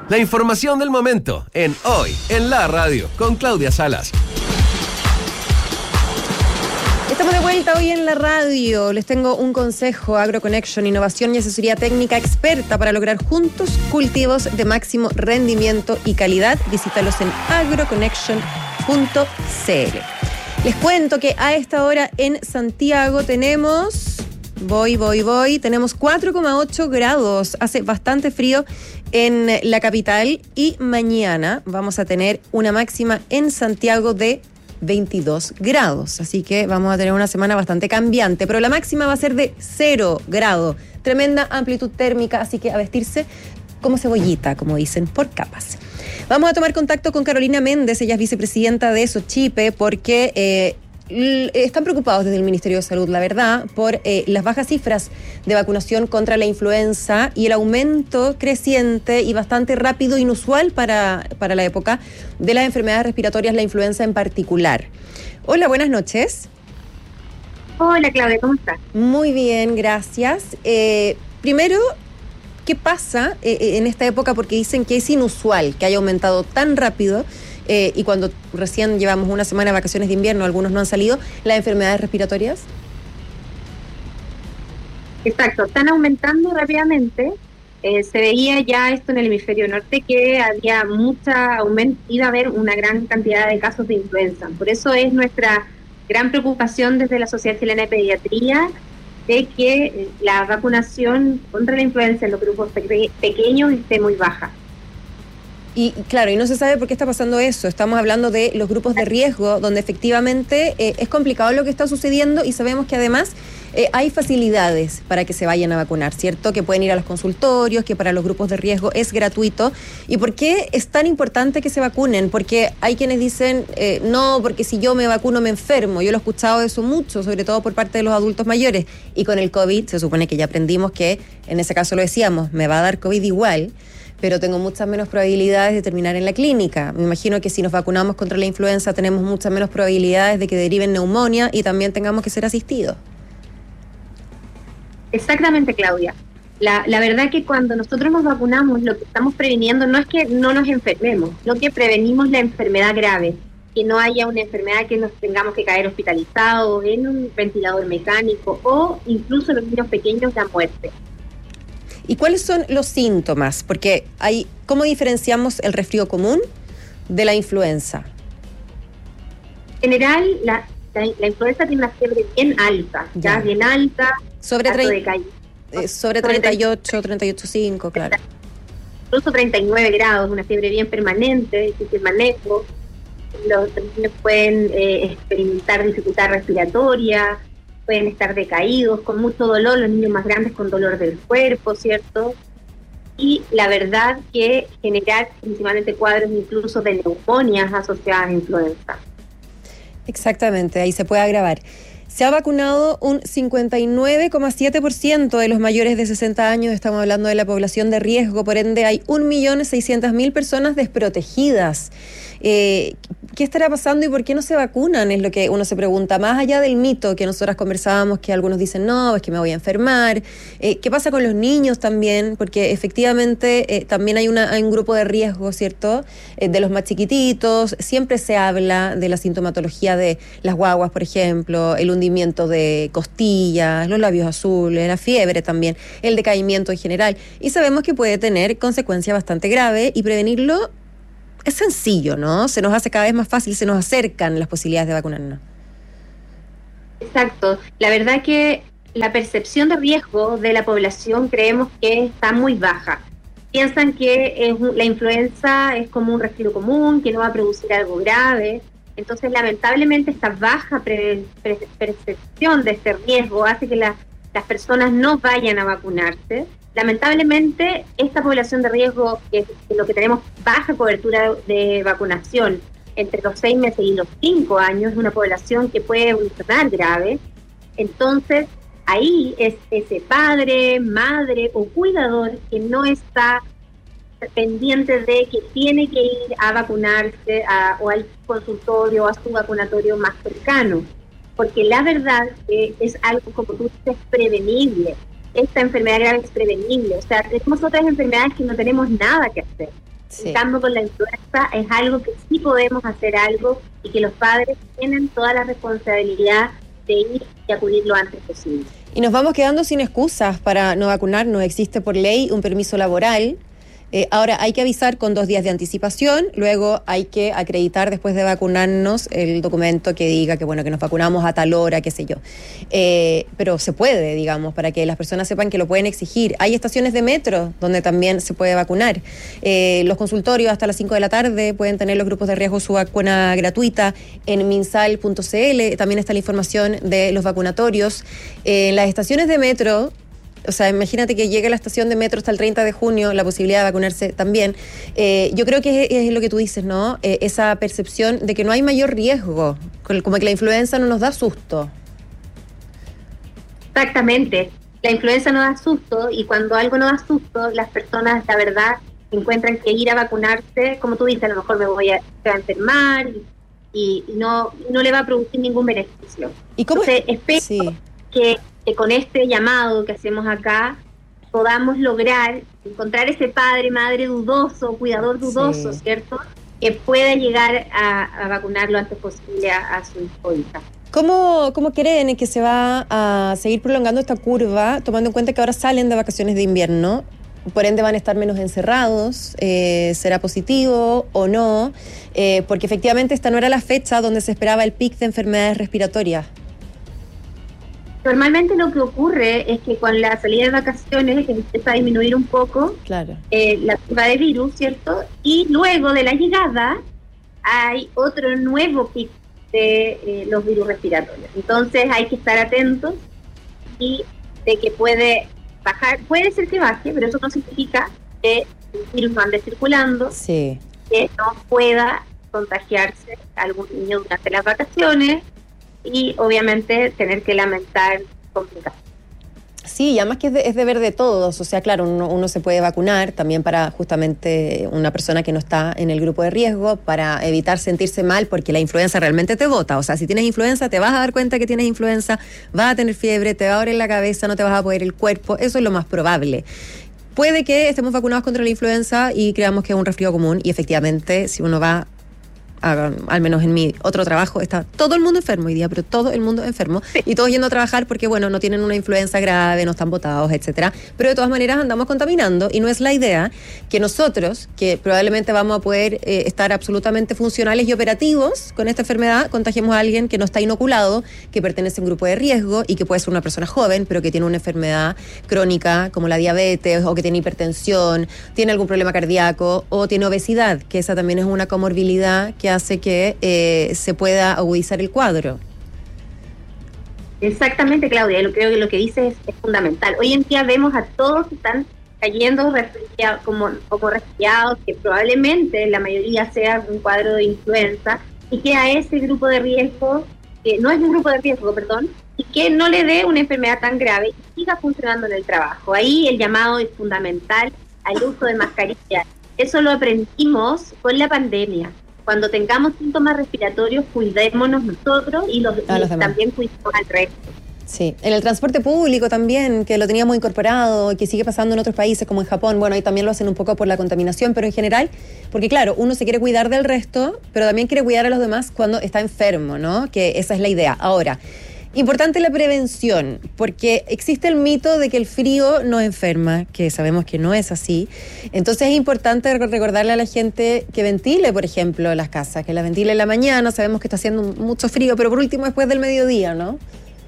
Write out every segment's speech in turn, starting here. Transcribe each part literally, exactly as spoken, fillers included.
La información del momento en Hoy en la Radio con Claudia Salas. Estamos de vuelta hoy en la radio. Les tengo un consejo: AgroConnection, innovación y asesoría técnica experta para lograr juntos cultivos de máximo rendimiento y calidad. Visítalos en agroconnection punto c l. Les cuento que a esta hora en Santiago tenemos, voy, voy, voy, tenemos cuatro coma ocho grados. Hace bastante frío en la capital y mañana vamos a tener una máxima en Santiago de veintidós grados, así que vamos a tener una semana bastante cambiante, pero la máxima va a ser de cero grado, tremenda amplitud térmica, así que a vestirse como cebollita, como dicen, por capas. Vamos a tomar contacto con Carolina Méndez, ella es vicepresidenta de Sochipe, porque eh, están preocupados desde el Ministerio de Salud, la verdad, por eh, las bajas cifras de vacunación contra la influenza y el aumento creciente y bastante rápido, inusual para, para la época, de las enfermedades respiratorias, la influenza en particular. Hola, buenas noches. Hola, Claudia, ¿cómo estás? Muy bien, gracias. Eh, primero, ¿qué pasa eh, en esta época? Porque dicen que es inusual que haya aumentado tan rápido. Eh, y cuando recién llevamos una semana de vacaciones de invierno, algunos no han salido, las enfermedades respiratorias. Exacto, están aumentando rápidamente. Eh, se veía ya esto en el hemisferio norte, que había mucha aumento, iba a haber una gran cantidad de casos de influenza. Por eso es nuestra gran preocupación desde la Sociedad Chilena de Pediatría de que la vacunación contra la influenza en los grupos pe- pequeños esté muy baja. Y claro, y no se sabe por qué está pasando eso. Estamos hablando de los grupos de riesgo, donde efectivamente eh, es complicado lo que está sucediendo y sabemos que además eh, hay facilidades para que se vayan a vacunar, ¿cierto? Que pueden ir a los consultorios, que para los grupos de riesgo es gratuito. ¿Y por qué es tan importante que se vacunen? Porque hay quienes dicen, eh, no, porque si yo me vacuno me enfermo. Yo lo he escuchado eso mucho, sobre todo por parte de los adultos mayores. Y con el COVID se supone que ya aprendimos que, en ese caso lo decíamos, me va a dar COVID igual, pero tengo muchas menos probabilidades de terminar en la clínica. Me imagino que si nos vacunamos contra la influenza tenemos muchas menos probabilidades de que deriven neumonía y también tengamos que ser asistidos. Exactamente, Claudia. La, la verdad que cuando nosotros nos vacunamos, lo que estamos previniendo no es que no nos enfermemos, lo que prevenimos la enfermedad grave, que no haya una enfermedad que nos tengamos que caer hospitalizados en un ventilador mecánico o incluso los niños pequeños la muerte. ¿Y cuáles son los síntomas? Porque hay, ¿cómo diferenciamos el resfrío común de la influenza? En general, la, la, la influenza tiene una fiebre bien alta, ya, ya bien alta. Sobre, tre- eh, sobre treinta y ocho, treinta y ocho punto cinco, claro. Incluso treinta y nueve grados, una fiebre bien permanente, difícil manejo. Los niños pueden eh, experimentar dificultad respiratoria, pueden estar decaídos, con mucho dolor, los niños más grandes con dolor del cuerpo, ¿cierto? Y la verdad que generar principalmente cuadros incluso de neumonías asociadas a influenza. Exactamente, ahí se puede agravar. Se ha vacunado un cincuenta y nueve coma siete por ciento de los mayores de sesenta años, estamos hablando de la población de riesgo, por ende hay un millón seiscientas mil personas desprotegidas. Eh, ¿Qué estará pasando y por qué no se vacunan? Es lo que uno se pregunta, más allá del mito que nosotras conversábamos, que algunos dicen, no, es que me voy a enfermar. Eh, ¿Qué pasa con los niños también? Porque efectivamente eh, también hay, una, hay un grupo de riesgo, ¿cierto? Eh, de los más chiquititos, siempre se habla de la sintomatología de las guaguas, por ejemplo, el hundimiento de costillas, los labios azules, la fiebre también, el decaimiento en general. Y sabemos que puede tener consecuencias bastante graves y prevenirlo es sencillo, ¿no? Se nos hace cada vez más fácil, se nos acercan las posibilidades de vacunarnos. Exacto. La verdad que la percepción de riesgo de la población creemos que está muy baja. Piensan que es, la influenza es como un resfrío común, que no va a producir algo grave. Entonces, lamentablemente, esta baja pre, pre, percepción de este riesgo hace que la, las personas no vayan a vacunarse. Lamentablemente, esta población de riesgo, que es lo que tenemos baja cobertura de vacunación entre los seis meses y los cinco años, es una población que puede evolucionar grave. Entonces, ahí es ese padre, madre o cuidador que no está pendiente de que tiene que ir a vacunarse a, o al consultorio o a su vacunatorio más cercano. Porque la verdad que es algo, como tú dices, prevenible. Esta enfermedad grave es prevenible. O sea, tenemos otras enfermedades que no tenemos nada que hacer. Sí. En cambio, con la influenza es algo que sí podemos hacer algo y que los padres tienen toda la responsabilidad de ir y acudir lo antes posible. Y nos vamos quedando sin excusas para no vacunarnos. Existe por ley un permiso laboral. Eh, ahora hay que avisar con dos días de anticipación, luego hay que acreditar después de vacunarnos el documento que diga que bueno que nos vacunamos a tal hora, qué sé yo. Eh, pero se puede, digamos, para que las personas sepan que lo pueden exigir. Hay estaciones de metro donde también se puede vacunar. Eh, los consultorios hasta las cinco de la tarde pueden tener los grupos de riesgo su vacuna gratuita en minsal punto c l. También está la información de los vacunatorios. Eh, en las estaciones de metro, o sea, imagínate que llegue a la estación de metro hasta el treinta de junio, la posibilidad de vacunarse también. Eh, yo creo que es, es lo que tú dices, ¿no? Eh, esa percepción de que no hay mayor riesgo, como que la influenza no nos da susto. Exactamente. La influenza no da susto y cuando algo no da susto, las personas, la verdad, encuentran que ir a vacunarse, como tú dices, a lo mejor me voy a, a enfermar y, y no, no le va a producir ningún beneficio. ¿Y cómo Entonces, es? espero Sí. que que con este llamado que hacemos acá podamos lograr encontrar ese padre, madre dudoso, cuidador dudoso, sí. ¿Cierto? Que pueda llegar a, a vacunar lo antes posible a, a su hijo o hija. ¿Cómo, ¿Cómo creen que se va a seguir prolongando esta curva, tomando en cuenta que ahora salen de vacaciones de invierno? Por ende van a estar menos encerrados, eh, ¿será positivo o no? Eh, porque efectivamente esta no era la fecha donde se esperaba el pic de enfermedades respiratorias. Normalmente lo que ocurre es que con la salida de vacaciones empieza a disminuir un poco claro. eh, la curva de virus, ¿cierto? Y luego de la llegada hay otro nuevo pico de eh, los virus respiratorios. Entonces hay que estar atentos y de que puede bajar, puede ser que baje, pero eso no significa que el virus no ande circulando, sí. que no pueda contagiarse a algún niño durante las vacaciones y obviamente tener que lamentar complicaciones. Sí, y además que es, de, es deber de todos, o sea, claro, uno, uno se puede vacunar también para justamente una persona que no está en el grupo de riesgo, para evitar sentirse mal, porque la influenza realmente te bota, o sea, si tienes influenza te vas a dar cuenta que tienes influenza, vas a tener fiebre, te va a doler la cabeza, no te vas a poder el cuerpo, eso es lo más probable. Puede que estemos vacunados contra la influenza y creamos que es un resfriado común, y efectivamente, si uno va A, al menos en mi otro trabajo, está todo el mundo enfermo hoy día, pero todo el mundo enfermo, sí. Y todos yendo a trabajar porque, bueno, no tienen una influenza grave, no están botados, etcétera. Pero de todas maneras andamos contaminando y no es la idea que nosotros, que probablemente vamos a poder eh, estar absolutamente funcionales y operativos con esta enfermedad, contagiemos a alguien que no está inoculado, que pertenece a un grupo de riesgo y que puede ser una persona joven, pero que tiene una enfermedad crónica como la diabetes o que tiene hipertensión, tiene algún problema cardíaco o tiene obesidad, que esa también es una comorbilidad que hace que eh, se pueda agudizar el cuadro. Exactamente, Claudia, yo creo que lo que dices es, es fundamental. Hoy en día vemos a todos que están cayendo resfriados, como, como resfriados, que probablemente la mayoría sea un cuadro de influenza, y que a ese grupo de riesgo, que no es un grupo de riesgo, perdón, y que no le dé una enfermedad tan grave y siga funcionando en el trabajo. Ahí el llamado es fundamental al uso de mascarillas. Eso lo aprendimos con la pandemia. Cuando tengamos síntomas respiratorios, cuidémonos nosotros y, los, y los también cuidemos al resto. Sí, en el transporte público también, que lo teníamos incorporado y que sigue pasando en otros países como en Japón, bueno, ahí también lo hacen un poco por la contaminación, pero en general, porque claro, uno se quiere cuidar del resto, pero también quiere cuidar a los demás cuando está enfermo, ¿no? Que esa es la idea. Ahora, importante la prevención, porque existe el mito de que el frío no enferma, que sabemos que no es así. Entonces es importante recordarle a la gente que ventile, por ejemplo, las casas, que la ventile en la mañana, sabemos que está haciendo mucho frío, pero por último después del mediodía, ¿no?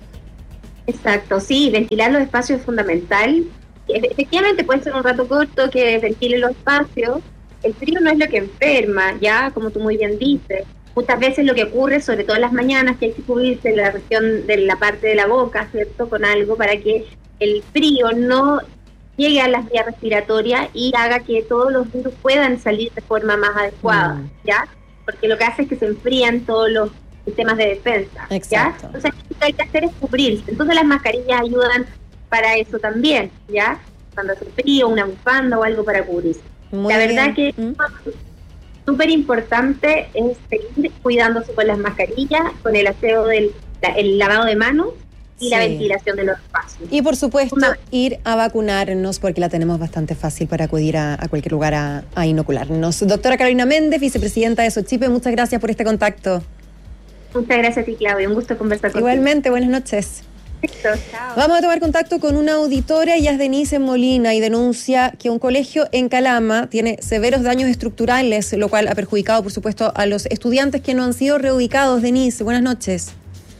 Exacto, sí, ventilar los espacios es fundamental. Efectivamente puede ser un rato corto que ventile los espacios. El frío no es lo que enferma, ya, como tú muy bien dices. Muchas veces lo que ocurre, sobre todo en las mañanas, que hay que cubrirse la región de la parte de la boca, ¿cierto?, con algo para que el frío no llegue a las vías respiratorias y haga que todos los virus puedan salir de forma más adecuada, mm. ¿ya? Porque lo que hace es que se enfrían todos los sistemas de defensa, exacto. ¿ya? Entonces lo que hay que hacer es cubrirse. Entonces las mascarillas ayudan para eso también, ¿ya? Cuando hace frío, una bufanda o algo para cubrirse. Muy la bien. verdad que ¿Mm? súper importante es seguir cuidándose con las mascarillas, con el aseo del la, el lavado de manos y sí. la ventilación de los espacios. Y por supuesto, Una... ir a vacunarnos, porque la tenemos bastante fácil para acudir a, a cualquier lugar a, a inocularnos. Doctora Carolina Méndez, vicepresidenta de SOCHIPE, muchas gracias por este contacto. Muchas gracias a ti, Claudia. Un gusto conversar contigo. Igualmente, buenas noches. Perfecto, chao. Vamos a tomar contacto con una auditora, ella es Denise Molina y denuncia que un colegio en Calama tiene severos daños estructurales, lo cual ha perjudicado, por supuesto, a los estudiantes que no han sido reubicados. Denise, buenas noches.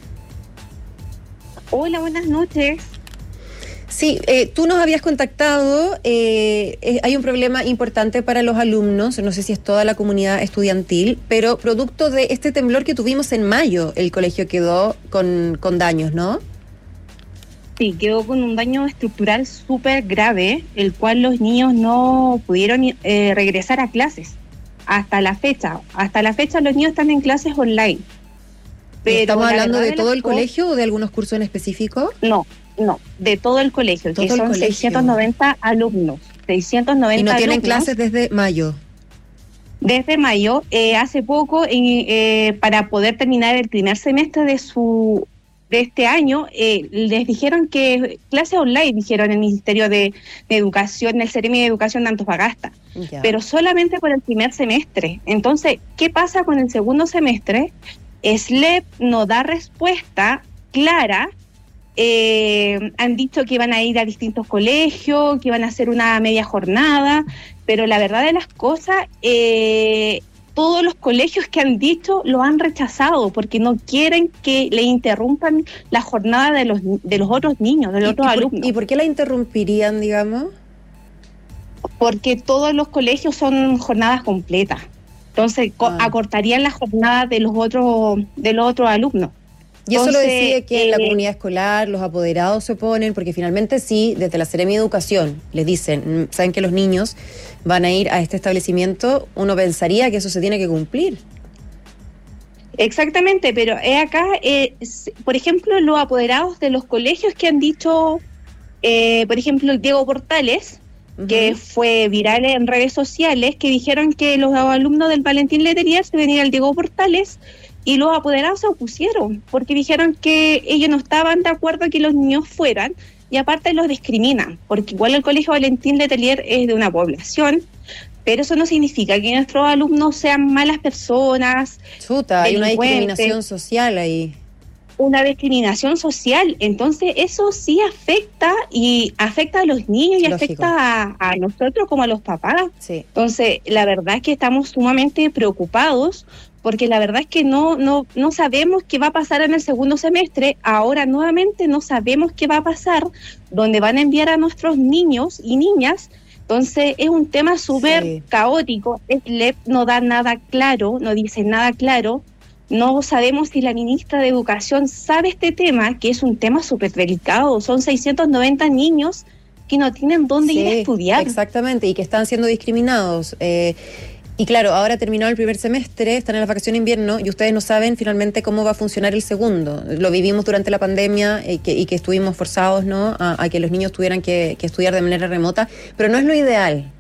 Hola, buenas noches. Sí, eh, tú nos habías contactado, eh, eh, hay un problema importante para los alumnos, no sé si es toda la comunidad estudiantil, pero producto de este temblor que tuvimos en mayo, el colegio quedó con, con daños, ¿no? Sí, quedó con un daño estructural súper grave, el cual los niños no pudieron eh, regresar a clases hasta la fecha. Hasta la fecha los niños están en clases online. Pero ¿estamos hablando de de todo el cosas, colegio o de algunos cursos en específico? No, no, de todo el colegio, todo que el son colegio. seiscientos noventa alumnos. seiscientos noventa y no tienen alumnos, clases desde mayo. Desde mayo, eh, hace poco, eh, eh, para poder terminar el primer semestre de su de este año, eh, les dijeron que clase online, dijeron el Ministerio de, de Educación, el Ceremi de Educación de Antofagasta, Ya. pero solamente por el primer semestre. Entonces, ¿qué pasa con el segundo semestre? S L E P no da respuesta clara. Eh, han dicho que iban a ir a distintos colegios, que iban a hacer una media jornada, pero la verdad de las cosas, eh, todos los colegios que han dicho lo han rechazado porque no quieren que le interrumpan la jornada de los de los otros niños, de los ¿Y, otros y por, alumnos. ¿Y por qué la interrumpirían, digamos? Porque todos los colegios son jornadas completas. Entonces co- Ah. acortarían la jornada de los otros de los otros alumnos. Y eso lo Entonces, decide que la eh, comunidad escolar, los apoderados se oponen, porque finalmente sí, desde la Seremi de Educación les dicen, mm, saben que los niños van a ir a este establecimiento, uno pensaría que eso se tiene que cumplir. Exactamente, pero es acá, eh, s- por ejemplo, los apoderados de los colegios que han dicho, eh, por ejemplo, el Diego Portales, que Ujú. fue viral en redes sociales, que dijeron que los alumnos del Valentín Letelier se venían al Diego Portales, y los apoderados se opusieron, porque dijeron que ellos no estaban de acuerdo que los niños fueran, y aparte los discriminan, porque igual el Colegio Valentín Letelier es de una población, pero eso no significa que nuestros alumnos sean malas personas, Chuta, hay una delincuentes. discriminación social ahí. una discriminación social. Entonces eso sí afecta, y afecta a los niños y Lógico. afecta a, a nosotros como a los papás. Sí. Entonces la verdad es que estamos sumamente preocupados, porque la verdad es que no, no, no sabemos qué va a pasar en el segundo semestre. Ahora nuevamente no sabemos qué va a pasar, donde van a enviar a nuestros niños y niñas. Entonces es un tema súper Sí. caótico. S L E P no da nada claro, no dice nada claro. No sabemos si la ministra de Educación sabe este tema, que es un tema súper delicado. Son seiscientos noventa niños que no tienen dónde Sí, ir a estudiar. Exactamente, y que están siendo discriminados. Eh, y claro, ahora terminado el primer semestre, están en la vacación de invierno y ustedes no saben finalmente cómo va a funcionar el segundo. Lo vivimos durante la pandemia y que, y que estuvimos forzados, ¿no?, a, a que los niños tuvieran que, que estudiar de manera remota, pero no es lo ideal.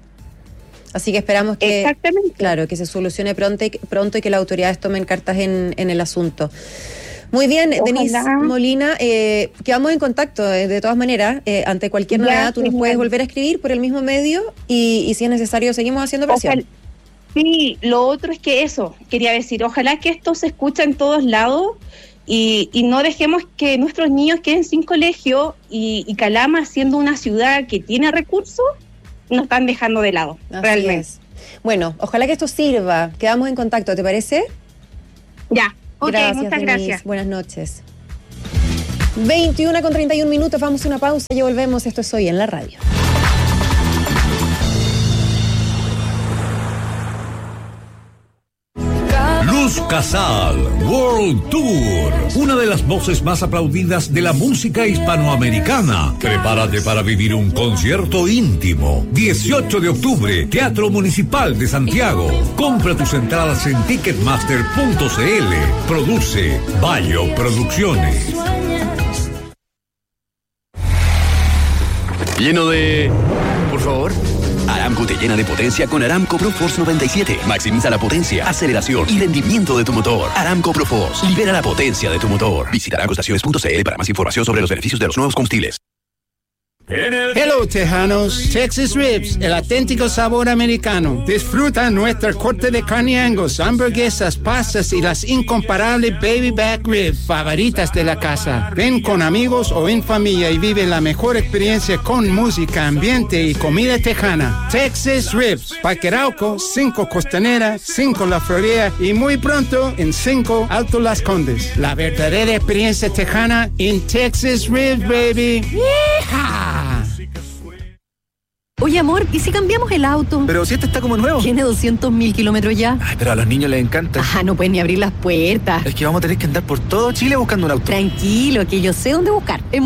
Así que esperamos que, Exactamente. claro, que se solucione pronto y, pronto y que las autoridades tomen cartas en, en el asunto. Muy bien, Ojalá. Denise Molina, eh, quedamos en contacto eh, de todas maneras. Eh, ante cualquier Ya, novedad tú nos genial. puedes volver a escribir por el mismo medio y, y si es necesario seguimos haciendo presión. Ojalá- Sí, lo otro es que eso, quería decir, ojalá que esto se escuche en todos lados y, y no dejemos que nuestros niños queden sin colegio, y, y Calama, siendo una ciudad que tiene recursos, nos están dejando de lado, Así realmente. es. Bueno, ojalá que esto sirva. Quedamos en contacto, ¿te parece? Ya, ok, Gracias, muchas Denise. gracias. Buenas noches. veintiuna con treinta y un minutos, vamos a una pausa y volvemos. Esto es Hoy en la Radio. Luz Casal World Tour, una de las voces más aplaudidas de la música hispanoamericana. Prepárate para vivir un concierto íntimo. dieciocho de octubre, Teatro Municipal de Santiago. Compra tus entradas en ticketmaster punto c l. Produce Bayo Producciones. Lleno de... Por favor, a la Aramco te llena de potencia con Aramco ProForce noventa y siete. Maximiza la potencia, aceleración y rendimiento de tu motor. Aramco ProForce. Libera la potencia de tu motor. Visita aramco estaciones punto c l para más información sobre los beneficios de los nuevos combustibles. Hello, Tejanos. Texas Ribs, el auténtico sabor americano. Disfruta nuestra corte de carne Angus, hamburguesas, pastas y las incomparables baby back ribs favoritas de la casa. Ven con amigos o en familia y vive la mejor experiencia con música, ambiente y comida tejana. Texas Ribs, Parque Arauco, cinco Costanera, cinco La Florida y muy pronto en cinco Alto Las Condes. La verdadera experiencia tejana en Texas Ribs, baby. ¡Yeehaw! Oye, amor, ¿y si cambiamos el auto? Pero si este está como nuevo. Tiene doscientos mil kilómetros ya. Ay, pero a los niños les encanta. Ah, no pueden ni abrir las puertas. Es que vamos a tener que andar por todo Chile buscando un auto. Tranquilo, que yo sé dónde buscar. En